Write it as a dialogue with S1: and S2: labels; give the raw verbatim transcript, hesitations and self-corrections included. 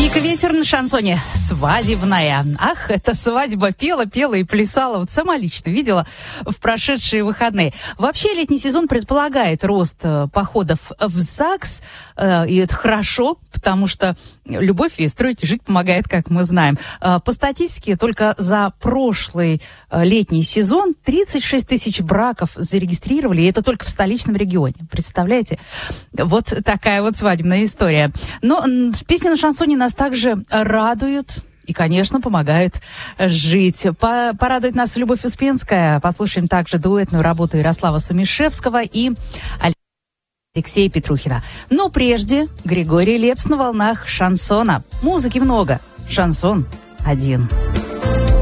S1: Вероника Ветер на шансоне «Свадебная». Ах, эта свадьба пела, пела и плясала. Вот сама лично видела в прошедшие выходные. Вообще летний сезон предполагает рост э, походов в ЗАГС. Э, и это хорошо, потому что любовь и строить и жить помогает, как мы знаем. Э, по статистике, только за прошлый э, летний сезон тридцать шесть тысяч браков зарегистрировали. И это только в столичном регионе. Представляете? Вот такая вот свадебная история. Но м, песни на шансоне нас также радуют и, конечно, помогают жить. По- порадует нас Любовь Успенская. Послушаем также дуэтную работу Ярослава Сумишевского и Алексея Петрухина. Но прежде Григорий Лепс на волнах шансона. Музыки много. Шансон один.